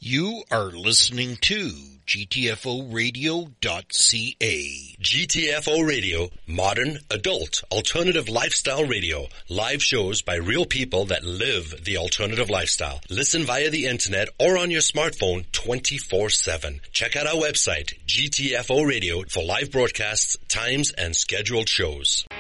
You are listening to GTFOradio.ca. GTFO Radio, modern, adult, alternative lifestyle radio. Live shows by real people that live the alternative lifestyle. Listen via the internet or on your smartphone 24/7. Check out our website, GTFO Radio, for live broadcasts, times, and scheduled shows.